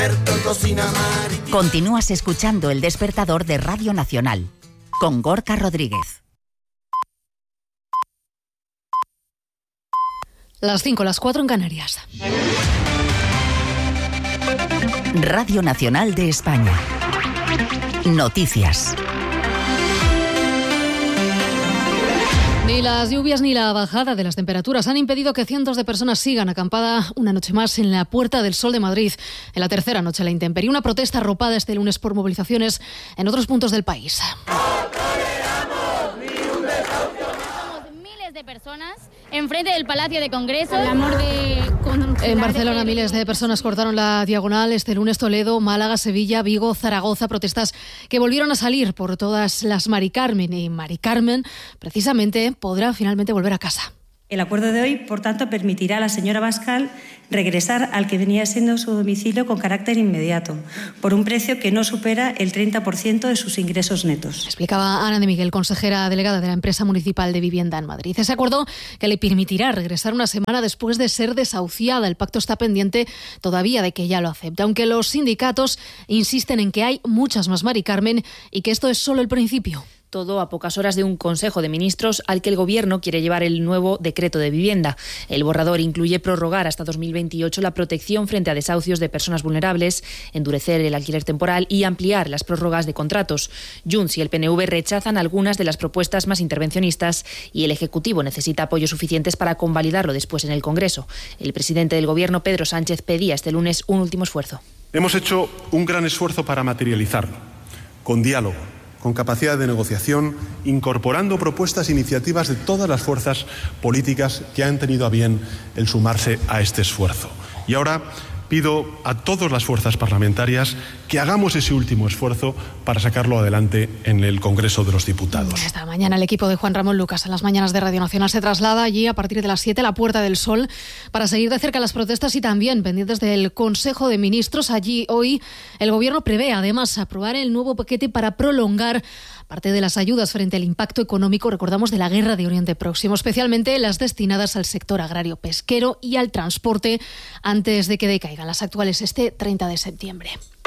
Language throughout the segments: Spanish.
Continúas escuchando El Despertador de Radio Nacional con Gorka Rodríguez. Las 5, las 4 en Canarias. Radio Nacional de España. Noticias. Ni las lluvias ni la bajada de las temperaturas han impedido que cientos de personas sigan acampada una noche más en la Puerta del Sol de Madrid, en la tercera noche de la intemperie. Una protesta arropada este lunes por movilizaciones en otros puntos del país. Miles de personas enfrente del Palacio de Congresos. En Barcelona, miles de personas cortaron la diagonal este lunes. Toledo, Málaga, Sevilla, Vigo, Zaragoza. Protestas que volvieron a salir por todas las Mari Carmen. Y Mari Carmen, precisamente, podrá finalmente volver a casa. El acuerdo de hoy, por tanto, permitirá a la señora Bascal regresar al que venía siendo su domicilio con carácter inmediato, por un precio que no supera el 30% de sus ingresos netos. Explicaba Ana de Miguel, consejera delegada de la Empresa Municipal de Vivienda en Madrid. Ese acuerdo que le permitirá regresar una semana después de ser desahuciada. El pacto está pendiente todavía de que ella lo acepte, aunque los sindicatos insisten en que hay muchas más Mari Carmen y que esto es solo el principio. Todo a pocas horas de un Consejo de Ministros al que el Gobierno quiere llevar el nuevo decreto de vivienda. El borrador incluye prorrogar hasta 2028 la protección frente a desahucios de personas vulnerables, endurecer el alquiler temporal y ampliar las prórrogas de contratos. Junts y el PNV rechazan algunas de las propuestas más intervencionistas y el Ejecutivo necesita apoyos suficientes para convalidarlo después en el Congreso. El presidente del Gobierno, Pedro Sánchez, pedía este lunes un último esfuerzo. Hemos hecho un gran esfuerzo para materializarlo, con diálogo, con capacidad de negociación, incorporando propuestas e iniciativas de todas las fuerzas políticas que han tenido a bien el sumarse a este esfuerzo. Y ahora pido a todas las fuerzas parlamentarias que hagamos ese último esfuerzo para sacarlo adelante en el Congreso de los Diputados. Esta mañana el equipo de Juan Ramón Lucas en las mañanas de Radio Nacional se traslada allí a partir de las 7 a la Puerta del Sol para seguir de cerca las protestas y también pendientes del Consejo de Ministros. Allí hoy el Gobierno prevé además aprobar el nuevo paquete para prolongar parte de las ayudas frente al impacto económico, recordamos, de la guerra de Oriente Próximo, especialmente las destinadas al sector agrario pesquero y al transporte antes de que decaigan las actuales este 30 de septiembre.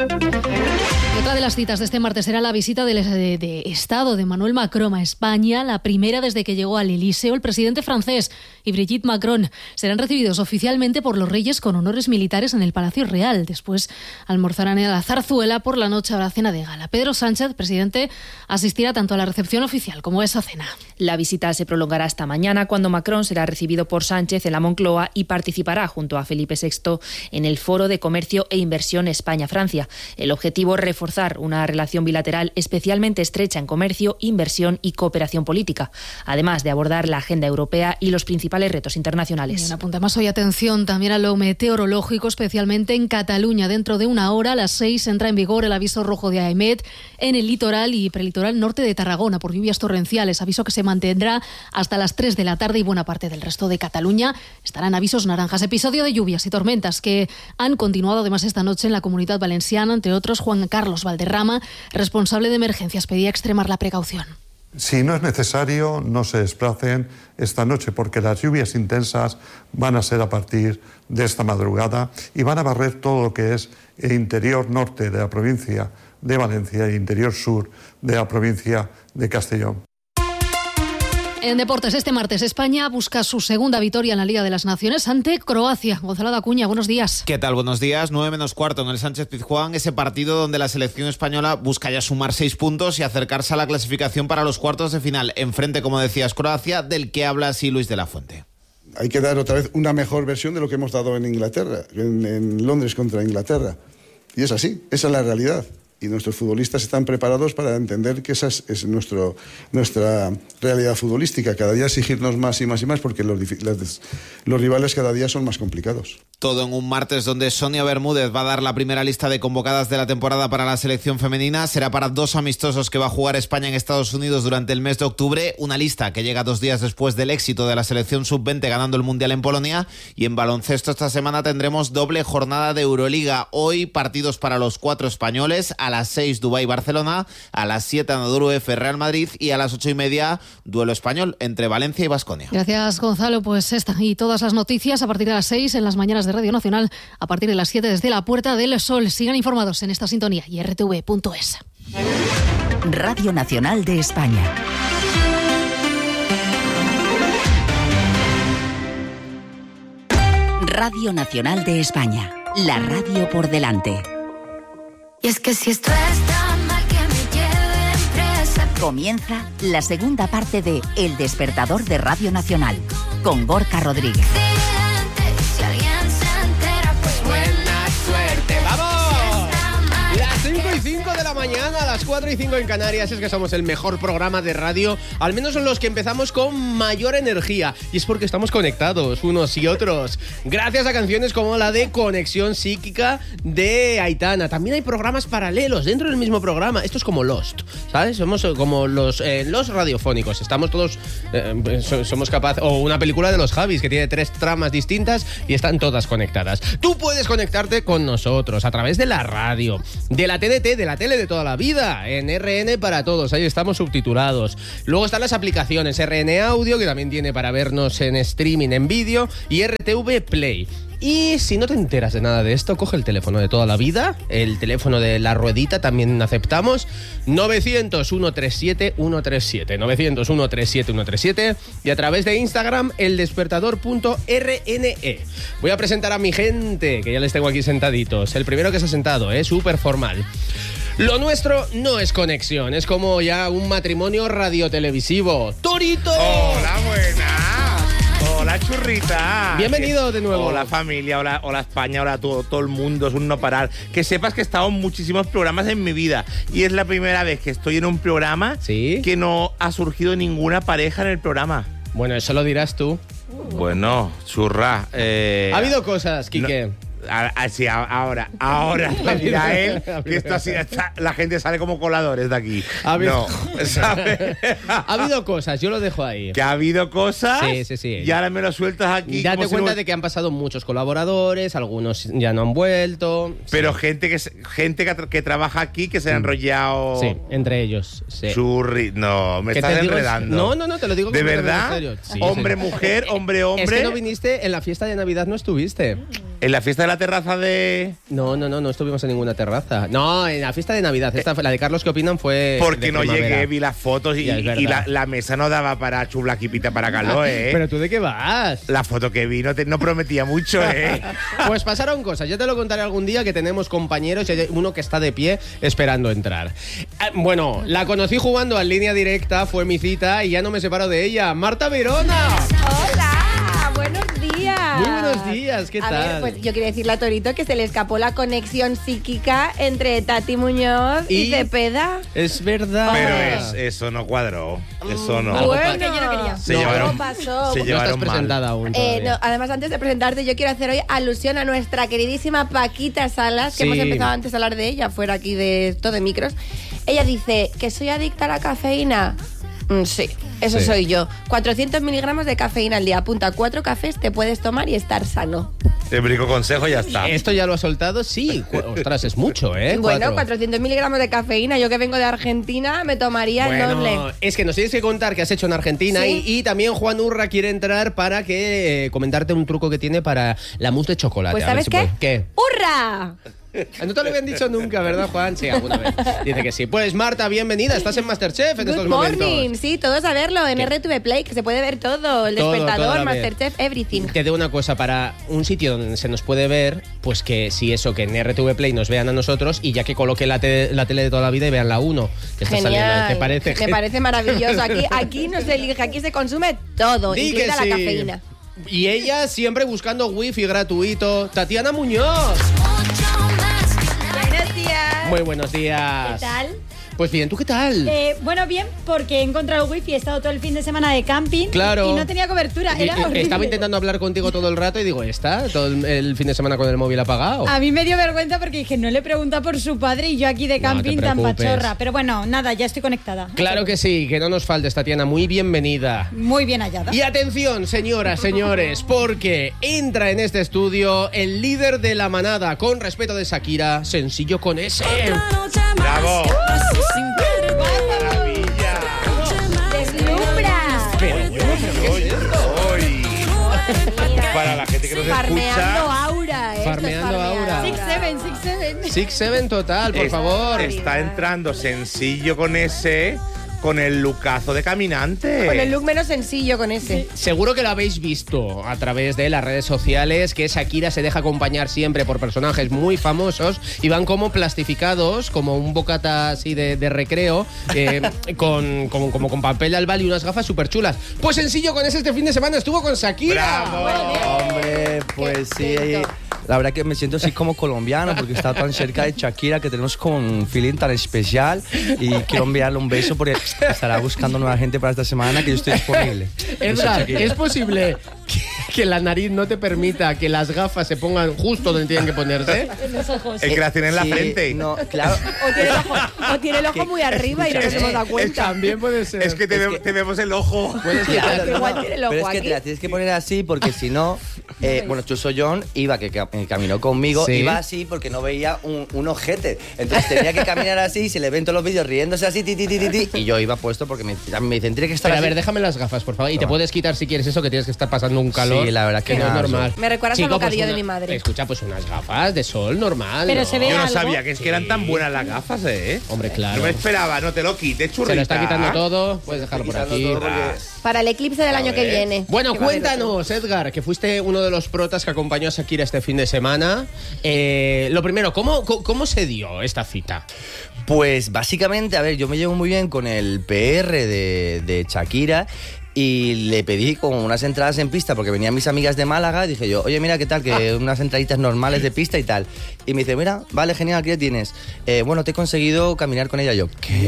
Y otra de las citas de este martes será la visita de Estado de Emmanuel Macron a España, la primera desde que llegó al Elíseo. El presidente francés y Brigitte Macron serán recibidos oficialmente por los reyes con honores militares en el Palacio Real. Después almorzarán en la Zarzuela, por la noche habrá cena de gala. Pedro Sánchez, presidente, asistirá tanto a la recepción oficial como a esa cena. La visita se prolongará hasta mañana, cuando Macron será recibido por Sánchez en la Moncloa y participará junto a Felipe VI en el Foro de Comercio e Inversión España-Francia. El objetivo es reforzar una relación bilateral especialmente estrecha en comercio, inversión y cooperación política, además de abordar la agenda europea y los principales retos internacionales. Un apunte más hoy, atención también a lo meteorológico, especialmente en Cataluña. Dentro de una hora, a las 6, entra en vigor el aviso rojo de AEMET en el litoral y prelitoral norte de Tarragona por lluvias torrenciales, aviso que se mantendrá hasta las 3 de la tarde y buena parte del resto de Cataluña estarán avisos naranjas. Episodio de lluvias y tormentas que han continuado además esta noche en la Comunidad Valenciana. Entre otros, Juan Carlos Valderrama, responsable de emergencias, pedía extremar la precaución. Si no es necesario, no se desplacen esta noche, porque las lluvias intensas van a ser a partir de esta madrugada y van a barrer todo lo que es el interior norte de la provincia de Valencia e interior sur de la provincia de Castellón. En deportes, este martes España busca su segunda victoria en la Liga de las Naciones ante Croacia. Gonzalo Dacuña, buenos días. ¿Qué tal? Buenos días. 9:45 en el Sánchez-Pizjuán, ese partido donde la selección española busca ya sumar 6 puntos y acercarse a la clasificación para los cuartos de final. Enfrente, como decías, Croacia, del que habla así Luis de la Fuente. Hay que dar otra vez una mejor versión de lo que hemos dado en Inglaterra, en Londres contra Inglaterra. Y es así, esa es la realidad. Y nuestros futbolistas están preparados para entender que esa es nuestra realidad futbolística. Cada día exigirnos más y más y más, porque los rivales cada día son más complicados. Todo en un martes donde Sonia Bermúdez va a dar la primera lista de convocadas de la temporada para la selección femenina. Será para 2 amistosos que va a jugar España en Estados Unidos durante el mes de octubre. Una lista que llega 2 días después del éxito de la selección sub-20 ganando el Mundial en Polonia. Y en baloncesto esta semana tendremos doble jornada de Euroliga. Hoy partidos para los 4 españoles. a las 6 Dubái-Barcelona, a las 7 Anadolu F Real Madrid y a las 8:30 duelo español entre Valencia y Baskonia. Gracias, Gonzalo. Pues esta y todas las noticias a partir de las 6 en las mañanas de Radio Nacional, a partir de las 7 desde la Puerta del Sol. Sigan informados en esta sintonía y rtv.es. Radio Nacional de España. Radio Nacional de España. La radio por delante. Y es que si esto está mal, que me lleven presa. Comienza la segunda parte de El Despertador de Radio Nacional, con Gorka Rodríguez. Si alguien se entera, pues buena suerte. ¡Vamos! Las 5:05 de la mañana, las 4:05 en Canarias. Es que somos el mejor programa de radio, al menos son los que empezamos con mayor energía. Y es porque estamos conectados unos y otros, gracias a canciones como la de Conexión Psíquica de Aitana. También hay programas paralelos dentro del mismo programa. Esto es como Lost, ¿sabes? Somos como los radiofónicos. Estamos todos, somos capaces. O una película de los Javis que tiene 3 tramas distintas y están todas conectadas. Tú puedes conectarte con nosotros a través de la radio, de la TDT, de la tele de toda la vida, en RN para todos, ahí estamos subtitulados. Luego están las aplicaciones RN Audio, que también tiene para vernos en streaming, en vídeo, y RTV Play. Y si no te enteras de nada de esto, coge el teléfono de toda la vida, el teléfono de la ruedita también aceptamos, 900-137-137, 900-137-137, y a través de Instagram, eldespertador.rne. Voy a presentar a mi gente, que ya les tengo aquí sentaditos. El primero que se ha sentado, súper formal. Lo nuestro no es conexión, es como ya un matrimonio radiotelevisivo. ¡Torito! ¡Hola, buena! Hola, churrita. Bienvenido de nuevo. Hola, familia, hola España, hola todo el mundo, es un no parar. Que sepas que he estado en muchísimos programas en mi vida y es la primera vez que estoy en un programa que no ha surgido ninguna pareja en el programa. Bueno, eso lo dirás tú. Bueno, churra. Ha habido cosas, Quique. Sí, ahora te dirá él que esto así, la gente sale como coladores de aquí. No, ¿sabes? Ha habido cosas, yo lo dejo ahí. ¿Que ha habido cosas? Sí. Y ahora me lo sueltas aquí. Date cuenta de que han pasado muchos colaboradores, algunos ya no han vuelto. Pero gente que trabaja aquí, que se ha enrollado. Sí, entre ellos. Sí. Churri, no, me estás enredando. No, te lo digo. ¿De verdad? En serio. Sí, hombre, mujer, hombre. Es que no viniste en la fiesta de Navidad, no estuviste. ¿En la fiesta de la terraza de...? No estuvimos en ninguna terraza. No, en la fiesta de Navidad. Esta fue la de Carlos, ¿qué opinan? Fue porque no primavera. Llegué, vi las fotos y la mesa no daba para chublaquipita para calor, ¿eh? ¿Pero tú de qué vas? La foto que vi no prometía mucho, ¿eh? Pues pasaron cosas. Ya te lo contaré algún día, que tenemos compañeros y hay uno que está de pie esperando entrar. Bueno, la conocí jugando en línea directa, fue mi cita y ya no me separo de ella. ¡Marta Verona! ¡Hola! ¡Buenos días! Muy buenos días, ¿qué tal? A ver, pues yo quiero decirle a Torito que se le escapó la conexión psíquica entre Tati Muñoz y Cepeda. Es verdad. Pero eso no cuadró. Eso no. Bueno, que yo no quería. Se llevaron mal. presentada aún no, además, antes de presentarte, yo quiero hacer hoy alusión a nuestra queridísima Paquita Salas, que hemos empezado antes a hablar de ella, fuera aquí de todo de micros. Ella dice que soy adicta a la cafeína. Sí, eso soy yo. 400 miligramos de cafeína al día. Apunta, 4 cafés te puedes tomar y estar sano. Te brico consejo y ya está. ¿Esto ya lo ha soltado? Sí. Ostras, es mucho, ¿eh? Bueno, 400 miligramos de cafeína. Yo que vengo de Argentina me tomaría el doble. Es que nos tienes que contar qué has hecho en Argentina. ¿Sí? Y también Juan Urra quiere entrar para que comentarte un truco que tiene para la mousse de chocolate. Pues ¿sabes qué? ¿Qué? ¡Hurra! No te lo habían dicho nunca, ¿verdad, Juan? Sí, alguna vez. Dice que sí. Pues Marta, bienvenida. Estás en Masterchef en estos momentos. Good morning. Sí, todos a verlo en RTV Play, que se puede ver todo. El Despertador, Masterchef, everything. Te digo una cosa, para un sitio donde se nos puede ver, pues que si eso, que en RTV Play nos vean a nosotros y ya que coloque la tele de toda la vida y vean la 1 que está saliendo. ¿Te parece? Me parece maravilloso. Aquí no se elige, aquí se consume todo, incluida la cafeína. Y ella siempre buscando wifi gratuito. Tatiana Muñoz. Buenos días. Muy buenos días. ¿Qué tal? Pues bien, ¿tú qué tal? Bueno, bien, porque he encontrado wifi, he estado todo el fin de semana de camping. Claro. Y no tenía cobertura, era horrible. Estaba intentando hablar contigo todo el rato y digo, ¿está todo el fin de semana con el móvil apagado? A mí me dio vergüenza porque dije, no le pregunta por su padre y yo aquí de camping tan pachorra. Pero bueno, nada, ya estoy conectada. Claro que sí, que no nos faltes, Tatiana, muy bienvenida. Muy bien hallada. Y atención, señoras, señores, porque entra en este estudio el líder de la manada, con respeto de Shakira, Sencillo con S. Otra noche más. ¡Bravo! Para la gente que nos Farmeando escucha. aura, Farmeando aura. 6-7 total, por favor. Está entrando sencillo con ese, con el lookazo de caminante. Con el look menos sencillo con ese. Seguro que lo habéis visto a través de las redes sociales, que Shakira se deja acompañar siempre por personajes muy famosos y van como plastificados, como un bocata así de recreo, con papel albal y unas gafas súper chulas. Pues sencillo con ese este fin de semana estuvo con Shakira. ¡Bravo! Hombre, pues sí. La verdad que me siento así como colombiano porque está tan cerca de Shakira que tenemos como un feeling tan especial y quiero enviarle un beso porque estará buscando nueva gente para esta semana que yo estoy disponible. Edgar, ¿es posible que la nariz no te permita que las gafas se pongan justo donde tienen que ponerse? En los ojos. El que la tiene en la frente. No, claro. O tiene el ojo muy arriba y no nos hemos dado cuenta. También puede ser. Es que te vemos el ojo. Claro, Igual tiene el ojo pero es que aquí. te la tienes que poner así porque si no, bueno, Chuso John iba, que caminó conmigo, Sí. iba así porque no veía un ojete. Entonces tenía que caminar así y se le ven todos los vídeos riéndose así, y yo iba puesto porque me dicen, tiene que estar Pero a así. ver, déjame las gafas, por favor. Y te puedes quitar si quieres eso, que tienes que estar pasando un calor. Sí, la verdad que no es nada, normal. Me recuerdas al Chico, bocadillo pues de mi madre. Escucha, pues unas gafas de sol normal. Pero ¿no? se ve Yo no algo. sabía que es que eran tan buenas las gafas, ¿eh? Hombre, claro. No me esperaba, no te lo quites, churrita. Se lo está quitando todo, puedes dejarlo por aquí. Para el eclipse del año que viene. Bueno, Que va a haber otro. cuéntanos, Edgar, que fuiste uno de los protas que acompañó a Shakira este fin de semana. Lo primero, ¿cómo se dio esta cita? Pues básicamente, a ver, yo me llevo muy bien con el PR de Shakira y le pedí como unas entradas en pista porque venían mis amigas de Málaga. Dije yo, oye, mira, ¿qué tal? Que unas entraditas normales de pista y tal. Y me dice, mira, vale, genial, ¿qué tienes? Bueno, te he conseguido caminar con ella. Yo, ¿qué?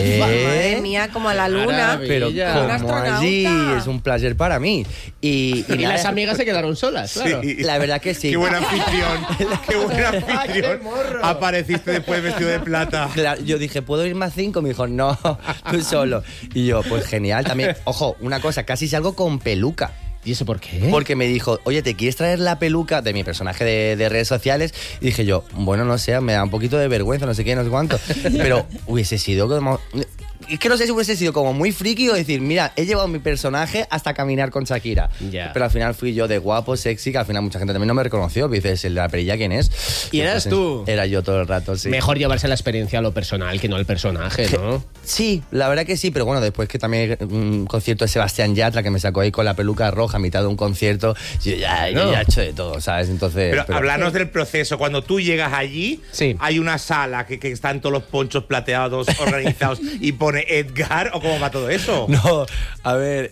Madre mía, como a la luna. Pero Un como astronauta. allí es un placer para mí. Y Y nada, las amigas se quedaron solas, claro. Sí. la verdad que sí. Qué buen anfitrión. Qué buen anfitrión. Apareciste después vestido de plata. Claro, yo dije, ¿puedo ir más 5? Me dijo, no, tú solo. Y yo, pues genial. También, ojo, una cosa, casi salgo con peluca. ¿Y eso por qué? Porque me dijo, oye, ¿te quieres traer la peluca de mi personaje de redes sociales? Y dije yo, bueno, no sé, me da un poquito de vergüenza, no sé qué, no sé cuánto. Pero hubiese sido como... Es que no sé si hubiese sido como muy friki o decir, mira, he llevado mi personaje hasta caminar con Shakira. Ya. Pero al final fui yo de guapo, sexy, que al final mucha gente también no me reconoció. Dices, el de la perilla, ¿quién es? ¿Y eras tú? Era yo todo el rato, sí. Mejor llevarse la experiencia a lo personal que no al personaje, ¿no? Sí, la verdad que sí, pero bueno, después que también un concierto de Sebastián Yatra que me sacó ahí con la peluca roja a mitad de un concierto, yo ya he hecho de todo, ¿sabes? Entonces... Pero háblanos del proceso. Cuando tú llegas allí, Sí. hay una sala que están todos los ponchos plateados organizados y pone Edgar, ¿o cómo va todo eso? No, a ver...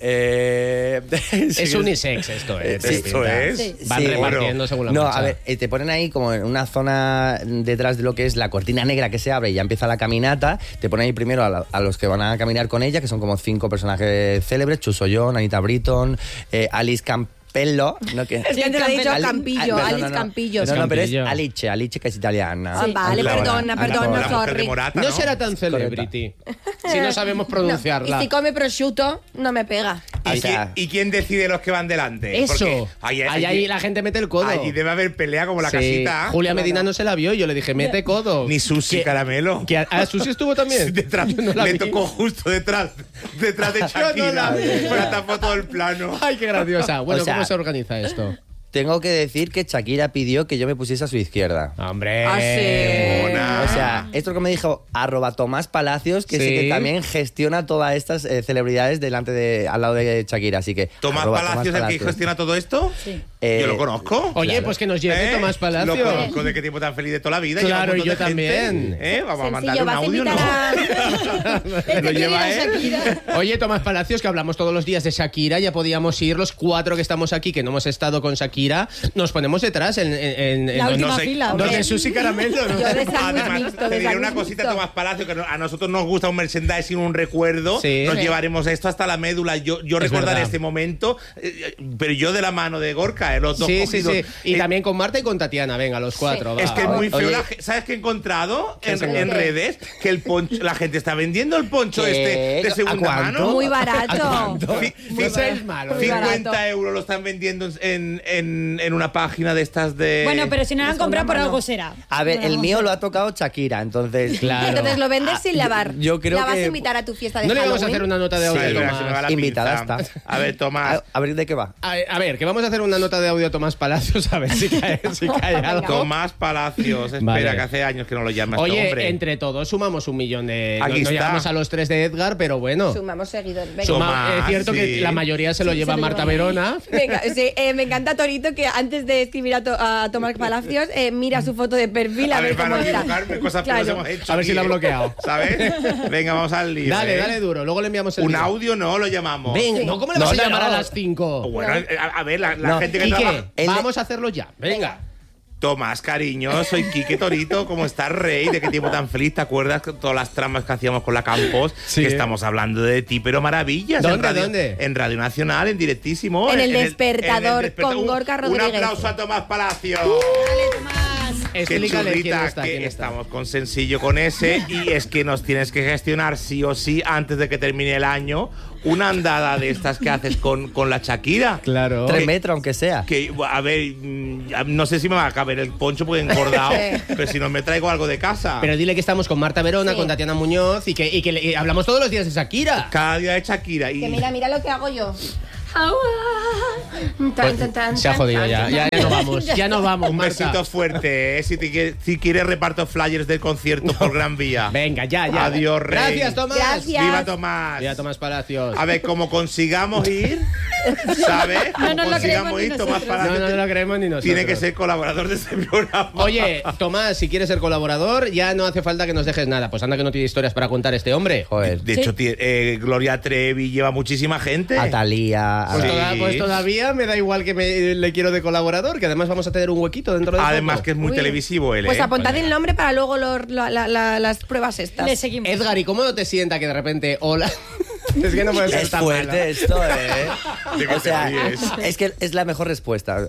Es unisex esto, ¿eh? Esto es. Sí. Van Sí, repartiendo según la No, marcha. a ver, te ponen ahí como en una zona detrás de lo que es la cortina negra que se abre y ya empieza la caminata. Te ponen ahí primero a los que van a caminar con ella, que son como 5 personajes célebres: Chuso John, Anita Britton, Alice Campello, ¿no? Que, Es que te lo he dicho Campillo, perdón, Alice Campillo. No, pero es Campillo. Alice, que es italiana. Ah, vale, Claro, perdona, la perdona, sorry. Morata, No será tan celebrity si no sabemos pronunciarla. Y si come prosciutto, no me pega. ¿Y quién decide los que van delante? Eso. Porque Ahí la gente mete el codo. Allí debe haber pelea como la Sí. casita. Julia Medina no se la vio y yo le dije, mete codo. Ni Susi Caramelo. ¿Susi estuvo también? Detrás, Yo no la me vi. tocó justo detrás de Shakira. la vi. Para tapar todo el plano. Ay, qué graciosa. Bueno, O sea, ¿cómo se organiza esto? Tengo que decir que Shakira pidió que yo me pusiese a su izquierda. Hombre. Ah, sí. Mona. O sea, esto que me dijo @Tomás Palacios, que sé Sí. que también gestiona todas estas celebridades al lado de Shakira, así que... Tomás Palacios, el que gestiona todo esto. Sí. Yo lo conozco. Oye, Claro. pues que nos lleve Tomás Palacio. Lo conozco de qué tiempo tan feliz de toda la vida. Claro, Lleva un y yo montón de gente. también. Vamos a mandarle Sencillo, un vas a audio, ¿no? invitar a... Lo lleva a él. Shakira. Oye, Tomás Palacios, que hablamos todos los días de Shakira, ya podíamos ir los 4 que estamos aquí, que no hemos estado con Shakira, nos ponemos detrás en La última no sé, fila. donde Susi Caramelo. ¿no? Yo de sándwich Además, mixto, te de diré una sándwich cosita, mixto. Tomás Palacio, que a nosotros nos gusta un merchandising, un recuerdo. Sí. Nos Sí. llevaremos esto hasta la médula. Yo recordaré verdad. este momento, pero yo de la mano de Gorka, los dos Sí, sí, cogidos. sí. Y también con Marta y con Tatiana, venga, los 4. Es que es muy feo. Oye. ¿Sabes qué he encontrado ¿Qué en señor? redes? Que el poncho, la gente está vendiendo el poncho ¿Qué? de segunda ¿A cuánto? mano. Muy barato. No seáis malos. Muy barato. 50 euros lo están vendiendo en una página de estas de... Bueno, pero si no lo han segunda comprado por mano. algo será. A ver, Por el algo mío será. lo ha tocado Shakira, entonces... Claro. Entonces lo vendes sin lavar. Yo creo ¿La vas que... a invitar a tu fiesta de ¿No le Halloween? vamos a hacer una nota de audio Sí, a se me va Tomás? la Invitada pinza. está. A ver, Tomás. A ver, ¿de qué va? A ver, que vamos a hacer una nota de audio a Tomás Palacios a ver si cae algo. Tomás Palacios, espera, Vale. que hace años que no lo llama este Oye, hombre. entre todos sumamos 1 millón de... Aquí no está. llegamos a los 3 de Edgar, pero bueno. Sumamos seguidores. Venga. Tomás, Es cierto que sí. la mayoría se lo lleva Marta Verona. Venga, sí, me encanta Torito que antes de escribir a Tomás Palacios mira su foto de perfil a ver para cómo no está. equivocarme, cosas que Claro. nos hemos hecho. A ver si aquí, lo ha bloqueado. ¿Sabes? Venga, vamos al lío. Dale, ¿eh? dale duro. Luego le enviamos el Un lío. audio no lo llamamos. Venga, no, ¿cómo le vas a llamar a las 5? Bueno, a ver, la No. gente que Quique, trabaja. vamos a hacerlo ya. Venga. Tomás, cariño, soy Quique Torito, ¿cómo estás, rey? ¿De qué tiempo tan feliz? ¿Te acuerdas de todas las tramas que hacíamos con la Campos? Sí. Que estamos hablando de ti, pero maravillas. ¿Dónde, en radio, dónde? En Radio Nacional, en directísimo. En el Despertador, con Un- Gorka Rodríguez. Un aplauso a Tomás Palacios. Qué Explícale quién churrita, está, que quién está. estamos con Sencillo con ese y es que nos tienes que gestionar sí o sí antes de que termine el año una andada de estas que haces con la Shakira. Claro. 3 metros, aunque sea. Que, a ver, no sé si me va a caber el poncho porque he engordado, pero si no me traigo algo de casa. Pero dile que estamos con Marta Verona, Sí. con Tatiana Muñoz y que hablamos todos los días de Shakira. Cada día de Shakira. Y Que mira lo que hago yo. Se ha jodido ya. Ya no vamos. Ya no vamos, un Marta. besito fuerte, ¿eh? Si quieres reparto flyers del concierto por Gran Vía. Venga, ya. Adiós, rey. Gracias, Tomás. Gracias. Viva Tomás. Viva Tomás Palacios. A ver, como consigamos ir, ¿sabes? Como nos lo consigamos creemos ir, ni Tomás nosotros. Palacios No lo creemos ni nosotros. tiene que ser colaborador de este programa. Oye, Tomás, si quieres ser colaborador, ya no hace falta que nos dejes nada. Pues anda que no tiene historias para contar este hombre. Joder. De hecho, Gloria Trevi lleva muchísima gente. A Thalía. Pues, Sí. pues todavía me da igual que le quiero de colaborador, que además vamos a tener un huequito dentro de Además poco. que es muy Uy. televisivo él, Pues ¿eh? apuntad el nombre para luego las pruebas estas. Le seguimos. Edgar, ¿y cómo no te sienta que de repente hola? Es que no puede ser Es tan fuerte malo. esto, ¿eh? ¿De qué O sea, te ríes? es que es la mejor respuesta.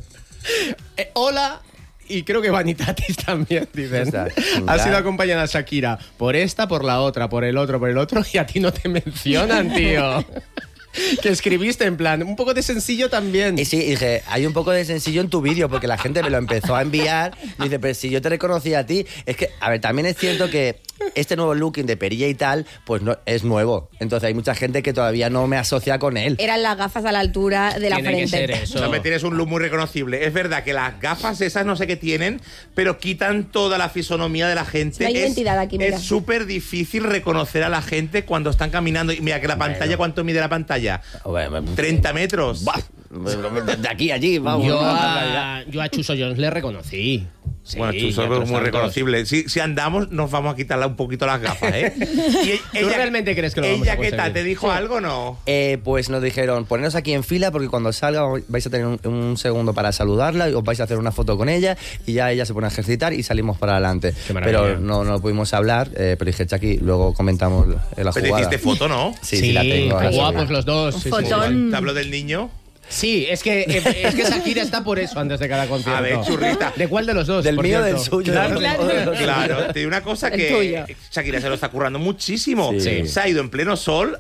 Hola. Y creo que Vanitatis también, dicen. O sea, Ha claro. sido acompañada Shakira por esta, por la otra, por el otro, y a ti no te mencionan, tío. Que escribiste en plan, un poco de sencillo también. Y sí, dije, hay un poco de sencillo en tu vídeo, porque la gente me lo empezó a enviar. Y dice, pero si yo te reconocí a ti. Es que, a ver, también es cierto que este nuevo looking de perilla y tal, pues no es nuevo. Entonces hay mucha gente que todavía no me asocia con él. Eran las gafas a la altura de la Tiene que frente. ser eso. No, me tienes un look muy reconocible. Es verdad que las gafas esas no sé qué tienen, pero quitan toda la fisonomía de la gente. No hay identidad aquí, mira. Es súper difícil reconocer a la gente cuando están caminando. Y mira que la pantalla, ¿cuánto mide la pantalla? 30 metros. De aquí a allí, vamos. Yo a Chuso Jones le reconocí. Sí, Bueno, Chuso y es otros muy tantos. reconocible. Si andamos, nos vamos a quitarle un poquito las gafas, ¿eh? Y ¿Tú realmente crees que lo vamos a ¿Ella qué tal? conseguir? ¿Te dijo algo o no? Pues nos dijeron, poneros aquí en fila porque cuando salga vais a tener un segundo para saludarla y os vais a hacer una foto con ella y ya ella se pone a ejercitar y salimos para adelante. Qué maravilla. Pero no lo pudimos hablar, pero dije, Chucky, luego comentamos en la Pero jugada. hiciste foto, ¿no? Sí, la tengo. qué ahora guapos sí. los dos. Sí, sí. Fotón. ¿Te hablo del niño? Sí, es que Shakira está por eso antes de cada concierto. A ver, churrita. ¿De cuál de los dos? Del por mío o cierto? del suyo. Claro, Claro, te digo una cosa El que tuyo. Shakira se lo está currando muchísimo. Sí. Se ha ido en pleno sol,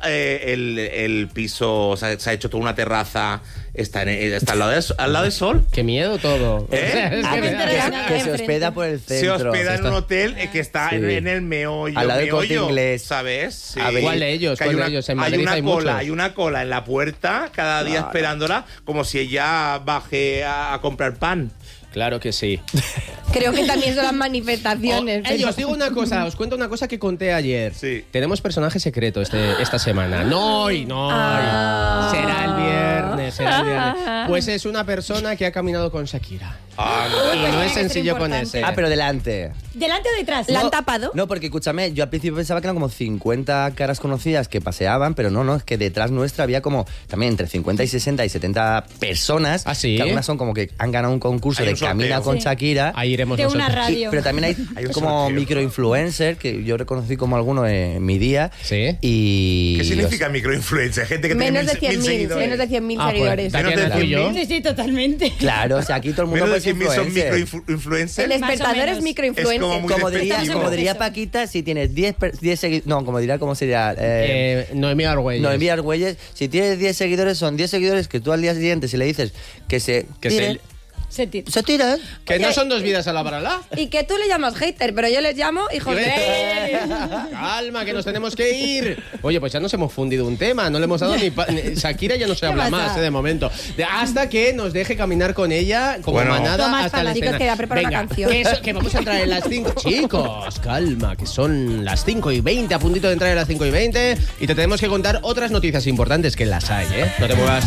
el piso, se ha hecho toda una terraza, está al lado del sol. Qué miedo todo. ¿Eh? O sea, es Ah, que me da- que se hospeda por el centro. Se hospeda en un hotel que está Sí. en el meollo. Al lado del Corte meollo, Inglés. ¿sabes? Sí. A ver, ¿Cuál de ellos? Que hay ¿Cuál de una- ellos? En hay Madrid una hay cola, muchos. hay una cola en la puerta cada día esperándola, como si ella baje a comprar pan. Claro que sí. Creo que también son las manifestaciones. Os digo una cosa, os cuento una cosa que conté ayer. Sí. Tenemos personaje secreto esta semana. No hoy, no hoy. Ah. Será el viernes, será el viernes. Pues es una persona que ha caminado con Shakira. Ah, Y no tiene es que ser sencillo con importante. ese. Ah, pero delante. ¿Delante o detrás? ¿La han No, tapado? No, porque escúchame, yo al principio pensaba que eran como 50 caras conocidas que paseaban, pero no, es que detrás nuestra había como también entre 50 y 60 y 70 personas. ¿Ah, sí? Que algunas son como que han ganado un concurso Hay de un sorteo. Camina con Sí. Shakira. Ahí iremos De una nosotros. radio. Pero también hay un como sorteo. microinfluencer, que yo reconocí como alguno en mi día. Sí. Y ¿Qué significa microinfluencer? Gente que Menos de tiene 100.000 seguidores. menos de 100.000 Ah, pues, seguidores. Tatiana, Menos de tú y yo. 100.000. Sí, totalmente. Claro, o sea, aquí todo el mundo Menos de es 100.000 son influencer. microinfluencers. El Más o despertador menos. es microinfluencer. Es como muy Como despectivo. diría Paquita, si tienes 10 seguidores... No, como diría, ¿cómo sería? Noemí Argüelles. No enviar güeyes. Si tienes 10 seguidores, son 10 seguidores que tú al día siguiente, si le dices que se Que se- Se tira. Se tira. Que no son dos vidas a la parala. Y que tú le llamas hater, pero yo les llamo hijos de... Calma, que nos tenemos que ir. Oye, pues ya nos hemos fundido un tema. No le hemos dado ni Shakira ya no se habla más de momento. Hasta que nos deje caminar con ella como manada hasta la escena. Que va a preparar una canción. Que vamos a entrar en las 5. Chicos, calma, que son las 5:20, a puntito de entrar en las 5:20. Y te tenemos que contar otras noticias importantes, que las hay, ¿eh? No te muevas.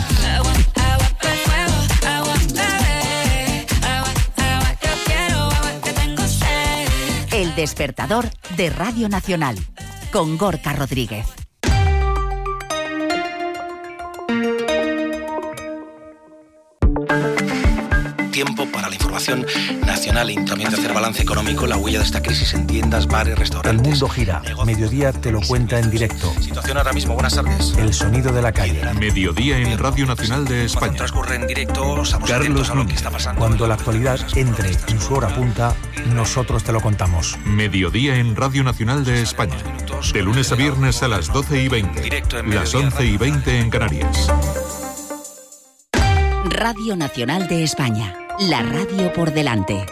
El despertador de Radio Nacional, con Gorka Rodríguez. Tiempo para la información nacional y también de hacer balance económico, la huella de esta crisis en tiendas, bares, restaurantes. El mundo gira. Mediodía te lo cuenta en directo. Situación ahora mismo, buenas tardes. El sonido de la calle. Mediodía en Radio Nacional de España. Cuando transcurre en directo, estamos atentos a lo que está pasando. Cuando la actualidad entre en su hora punta, nosotros te lo contamos. Mediodía en Radio Nacional de España. De lunes a viernes a las 12:20. Directo en las 11:20 en Canarias. Radio Nacional de España. La radio por delante.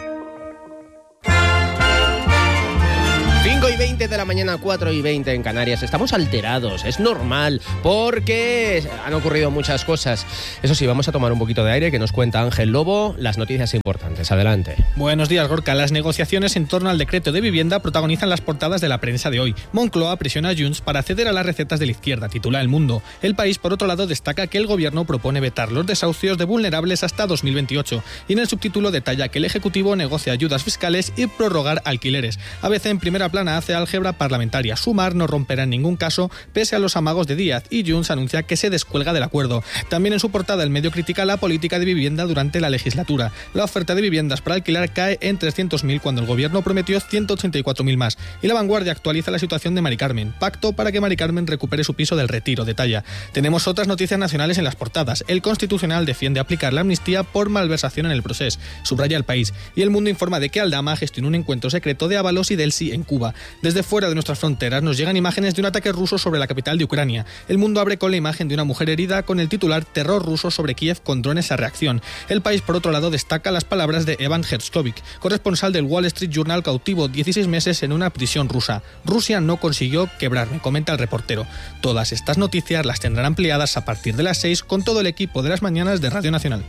5:20 de la mañana, 4:20 en Canarias. Estamos alterados, es normal, porque han ocurrido muchas cosas. Eso sí, vamos a tomar un poquito de aire, que nos cuenta Ángel Lobo las noticias importantes. Adelante. Buenos días, Gorka. Las negociaciones en torno al decreto de vivienda protagonizan las portadas de la prensa de hoy. Moncloa presiona a Junts para ceder a las recetas de la izquierda, titula El Mundo. El País, por otro lado, destaca que el gobierno propone vetar los desahucios de vulnerables hasta 2028. Y en el subtítulo detalla que el Ejecutivo negocia ayudas fiscales y prorrogar alquileres. A veces en primera plana hace álgebra parlamentaria. Sumar no romperá en ningún caso, pese a los amagos de Díaz, y Junts anuncia que se descuelga del acuerdo. También en su portada el medio critica la política de vivienda durante la legislatura. La oferta de viviendas para alquilar cae en 300.000 cuando el gobierno prometió 184.000 más. Y La Vanguardia actualiza la situación de Mari Carmen. Pacto para que Mari Carmen recupere su piso del Retiro, detalla. Tenemos otras noticias nacionales en las portadas. El Constitucional defiende aplicar la amnistía por malversación en el proceso, subraya El País. Y El Mundo informa de que Aldama gestionó un encuentro secreto de Ábalos y Delsi en Cuba. Desde fuera de nuestras fronteras nos llegan imágenes de un ataque ruso sobre la capital de Ucrania. El Mundo abre con la imagen de una mujer herida con el titular Terror ruso sobre Kiev con drones a reacción. El País, por otro lado, destaca las palabras de Evan Hershkovich, corresponsal del Wall Street Journal, cautivo 16 meses en una prisión rusa. Rusia no consiguió quebrarme, comenta el reportero. Todas estas noticias las tendrán ampliadas a partir de las 6 con todo el equipo de las mañanas de Radio Nacional.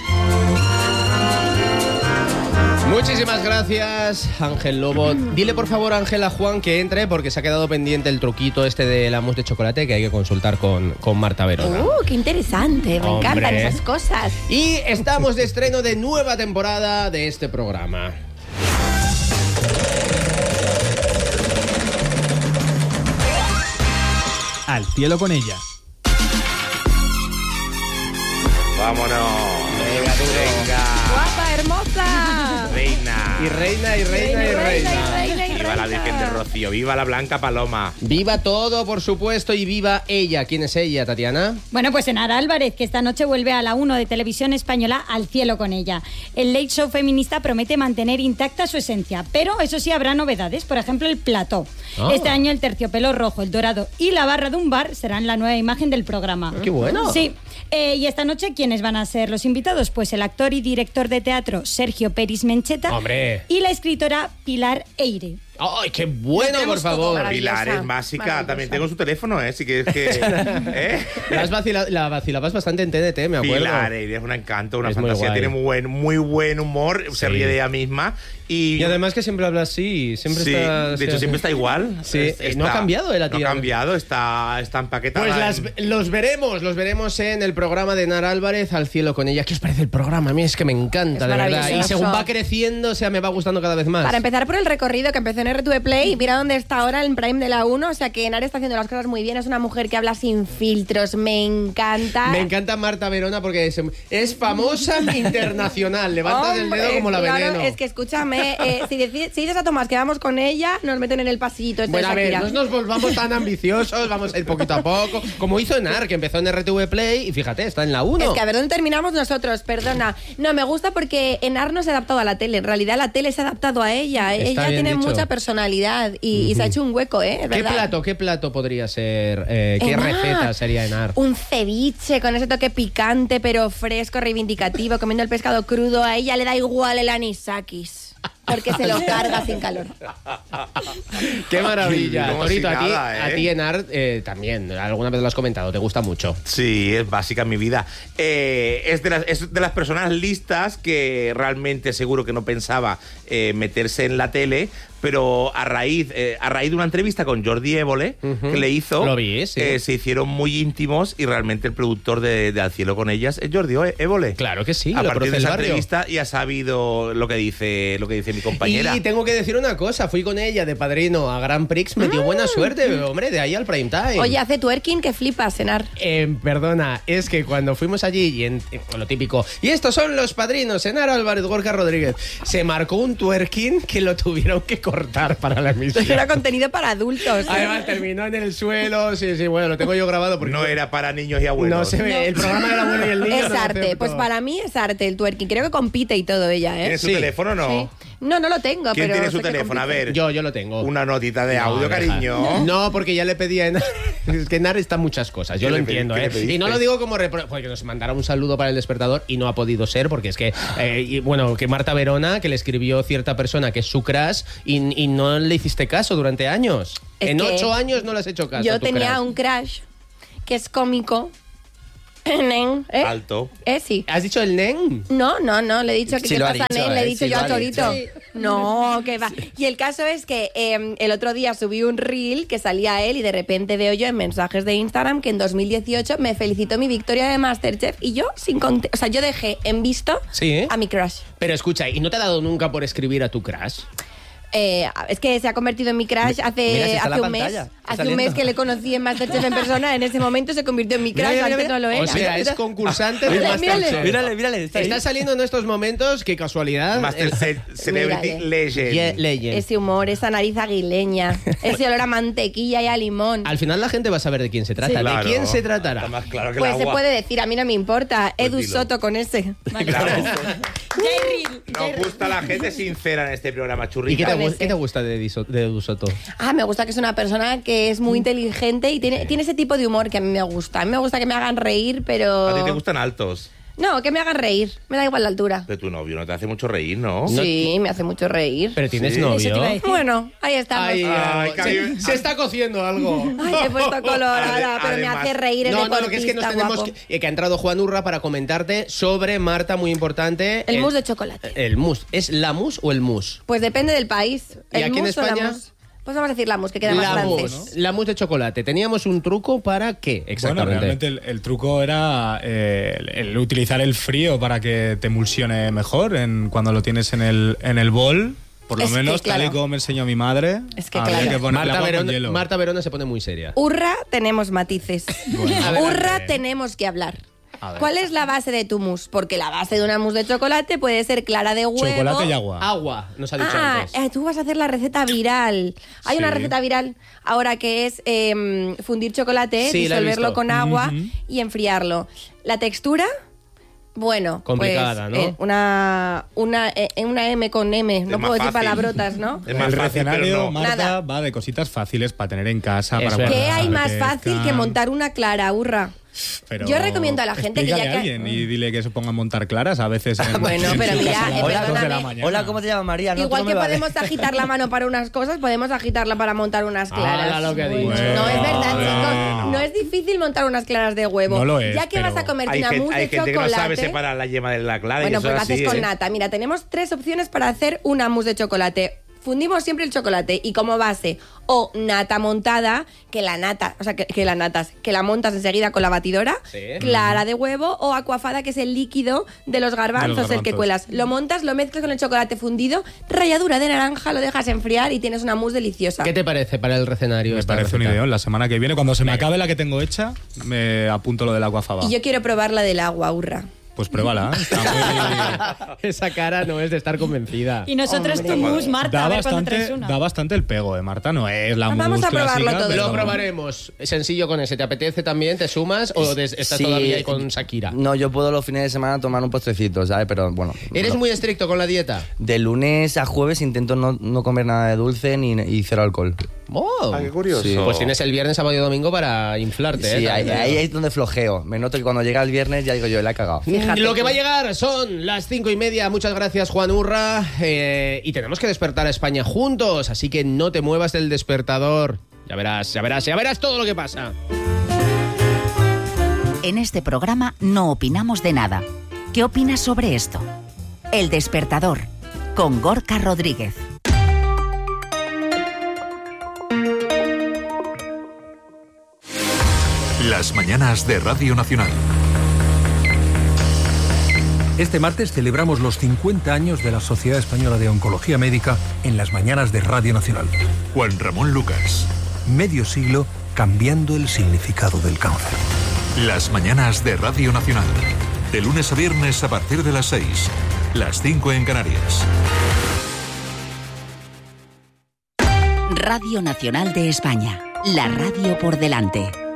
Muchísimas gracias, Ángel Lobo. Dile por favor, Ángel, a Juan que entre, porque se ha quedado pendiente el truquito este de la mousse de chocolate que hay que consultar con Marta Verona. ¡Qué interesante! Me encantan esas cosas. Y estamos de estreno de nueva temporada de este programa. Al cielo con ella. Vámonos. Venga, tú, venga. ¡Guapa, hermosa! Reina. Y reina, y reina, y reina. Viva la Virgen de Rocío, viva la Blanca Paloma. Viva todo, por supuesto, y viva ella. ¿Quién es ella, Tatiana? Bueno, pues Enara Álvarez, que esta noche vuelve a la 1 de Televisión Española Al cielo con ella. El Late Show feminista promete mantener intacta su esencia, pero eso sí habrá novedades, por ejemplo el plató. Este año el terciopelo rojo, el dorado y la barra de un bar serán la nueva imagen del programa. ¡Qué bueno! Sí. Y esta noche, ¿quiénes van a ser los invitados? Pues el actor y director de teatro Sergio Peris Mencheta. ¡Hombre! Y la escritora Pilar Eire. ¡Ay, qué bueno, por favor! Pilar es básica. También tengo su teléfono, si quieres que... La vacilabas bastante en TNT, me acuerdo. Pilar Eire es un encanto, una fantasía. Tiene muy buen humor, se ríe de ella misma. Y además que siempre habla así, siempre está... De hecho, siempre está igual. Sí, no ha cambiado la tía. No ha cambiado, está empaquetada. Pues los veremos en el programa de Enara Álvarez, Al cielo con ella. ¿Qué os parece el programa? A mí es que me encanta, de verdad. Y según va creciendo, me va gustando cada vez más. Para empezar por el recorrido que empezó en RTV Play, mira dónde está ahora en Prime de la 1, o sea que Enara está haciendo las cosas muy bien, es una mujer que habla sin filtros, me encanta. Me encanta Marta Verona porque es famosa internacional, levantas el dedo como la Veneno. Es que escúchame, si dices a Tomás que vamos con ella, nos meten en el pasillito. Bueno, a ver, no nos volvamos tan ambiciosos, vamos a ir poquito a poco, como hizo Enar, que empezó en RTV Play y fíjate, está en la 1. Es que a ver, ¿dónde terminamos nosotros? Perdona. No, me gusta porque Enar no se ha adaptado a la tele, en realidad la tele se ha adaptado a ella. Ella tiene mucha personalidad. personalidad y se ha hecho un hueco, ¿eh? Es verdad. ¿Qué plato podría ser? ¿Qué receta sería Enar? Un ceviche con ese toque picante pero fresco, reivindicativo, comiendo el pescado crudo. A ella le da igual el anisakis. Porque se lo carga sin calor. ¡Qué maravilla! Torito, si a ti Enar, también, alguna vez lo has comentado, te gusta mucho. Sí, es básica en mi vida. Es de las personas listas que realmente seguro que no pensaba meterse en la tele, pero a raíz de una entrevista con Jordi Évole que le hizo, lo vi, sí. Se hicieron muy íntimos y realmente el productor de Al cielo con ellas es Jordi Évole. Claro que sí, a lo partir de esa barrio. entrevista ya ha sabido lo que dice mi compañera. Y tengo que decir una cosa, fui con ella de padrino a Grand Prix, me dio buena suerte, hombre, de ahí al prime time. Oye, hace twerking que flipas, Enar. Perdona, es que cuando fuimos allí, y lo típico, y estos son los padrinos, Enar Álvarez, Gorka Rodríguez, se marcó un twerking que lo tuvieron que cortar para la emisión. Era contenido para adultos. Además, terminó en el suelo, sí, bueno, lo tengo yo grabado porque no era para niños y abuelos. No se ve, el programa del abuelo y el niño. Es arte, pues para mí es arte el twerking. Creo que compite y todo ella, ¿eh? ¿Tiene su teléfono o no? Sí. No lo tengo, ¿Quién pero tiene su sé que teléfono? A compite. ver. Yo lo tengo. Una notita de audio, cariño. No, porque ya le pedí a Enar. Es que Enar está en muchas cosas, yo lo entiendo, ¿eh? Y no lo digo como porque nos mandara un saludo para el despertador y no ha podido ser, porque es que, que Marta Verona, que le escribió cierta persona que es su crush y no le hiciste caso durante años. En 8 años no le has hecho caso. Yo tenía un crush que es cómico. Nen, Alto. Sí. ¿Has dicho el nen? No, le he dicho que Sí, qué lo ha pasa, dicho, nen, le he dicho sí, yo lo a ha Torito. dicho. No, que va. Y el caso es que el otro día subí un reel que salía él y de repente veo yo en mensajes de Instagram que en 2018 me felicitó mi victoria de Masterchef y yo yo dejé en visto a mi crush. Pero escucha, ¿y no te ha dado nunca por escribir a tu crush? Es que se ha concursante en mi crush hace un mes. Hace un mes que le conocí en Masterchef en persona. En ese momento se convirtió en mi crush. Antes no lo era. O sea, es concursante de Masterchef. Mírale. Está saliendo en estos momentos, qué casualidad. Masterchef Celebrity Legend. Ese humor, esa nariz aguileña, ese olor a mantequilla y a limón. Al final la gente va a a saber de quién se trata. Sí. ¿De quién se tratará? Más claro que Pues el se agua. puede decir, a mí no me importa. Pues Edu dilo. Soto con ese. Nos gusta la gente sincera en este programa, Churrita. ¿Y qué te gusta de Edu Soto? Me gusta que es una persona que es muy inteligente y tiene ese tipo de humor que a mí me gusta. A mí me gusta que me hagan reír, pero... A ti te gustan altos. No, que me hagan reír. Me da igual la altura. De tu novio no te hace mucho reír, ¿no? Sí, me hace mucho reír. ¿Pero tienes novio? Bueno, ahí estamos. Se está cociendo algo. Ay, he puesto colorada, pero me hace reír el No, que es que nos tenemos que ha entrado Juan Urra para comentarte sobre Marta, muy importante. El mousse de chocolate. El mousse. ¿Es la mousse o el mousse? Pues depende del país. ¿Y aquí en mousse o la España? mousse. Pues vamos a decir la mousse, que queda más francés. La mousse de chocolate. ¿Teníamos un truco para qué exactamente? Bueno, realmente el truco era el utilizar el frío para que te emulsione mejor cuando lo tienes en el bol. Por lo menos, tal y como me enseñó mi madre, Es que había claro. que ponerle agua con hielo. Marta Verona se pone muy seria. Urra, tenemos matices. Adelante. Urra, tenemos que hablar. ¿Cuál es la base de tu mousse? Porque la base de una mousse de chocolate puede ser clara de huevo. Chocolate y agua. Agua, nos ha dicho antes. Tú vas a hacer la receta viral. Hay una receta viral ahora que es fundir chocolate, Sí, la he disolverlo visto. con agua y enfriarlo. La textura, bueno, complicada, pues, ¿no? una M con M. No más puedo decir fácil. palabrotas, ¿no? El recetario, Marta, Nada. va de cositas fáciles para tener en casa. Para ¿Qué guardar, hay más que fácil que están- montar una clara, Urra? Pero Yo recomiendo a la gente que explícale ya a que... alguien y dile que se ponga a montar claras a veces. Bueno, pero mira, Hola, hola, ¿cómo te llamas, María? No, Igual tú no que me vales. podemos agitar la mano para unas cosas, podemos agitarla para montar unas claras. Hala lo que ha dicho. No es verdad, chicos. No es difícil montar unas claras de huevo. No lo es, ya que vas a comerte Hay una gente, mousse hay de gente que no chocolate. sabe separar la yema de la clara. Bueno, y eso pues lo es haces así, con ¿eh? nata. Mira, tenemos 3 opciones para hacer una mousse de chocolate. Fundimos siempre el chocolate y como base o nata montada, que la la montas enseguida con la batidora, Sí. clara de huevo o acuafada, que es el líquido de los garbanzos, el que cuelas. Lo montas, lo mezclas con el chocolate fundido, ralladura de naranja, lo dejas enfriar y tienes una mousse deliciosa. ¿Qué te parece para el recenario? Me parece un ideón. La semana que viene, cuando se me acabe la que tengo hecha, me apunto lo del agua fava. Y yo quiero probar la del agua, Urra. Pues pruébala. Esa cara no es de estar convencida. Y nosotros tu mousse, Marta, a ver cuando traes una. Da bastante el pego, Marta. No es la mousse Vamos a probarlo clásica, todo. pero... Lo probaremos. Sencillo con ese. ¿Te apetece también? ¿Te sumas o estás todavía ahí con Shakira? No, yo puedo los fines de semana tomar un postrecito, ¿sabes? Pero bueno. ¿Eres muy estricto con la dieta? De lunes a jueves intento no comer nada de dulce y cero alcohol. ¡Oh! Qué curioso. Sí. Pues tienes el viernes, sábado y domingo para inflarte, Sí, ahí es donde flojeo. Me noto que cuando llega el viernes ya digo yo, la he cagado. Lo que va a llegar son las 5:30. Muchas gracias, Juan Urra. Y tenemos que despertar a España juntos, así que no te muevas del despertador. Ya verás todo lo que pasa. En este programa no opinamos de nada. ¿Qué opinas sobre esto? El Despertador, con Gorka Rodríguez. Las mañanas de Radio Nacional. Este martes celebramos los 50 años de la Sociedad Española de Oncología Médica en las mañanas de Radio Nacional. Juan Ramón Lucas. Medio siglo cambiando el significado del cáncer. Las mañanas de Radio Nacional. De lunes a viernes a partir de las 6. Las 5 en Canarias. Radio Nacional de España. La radio por delante.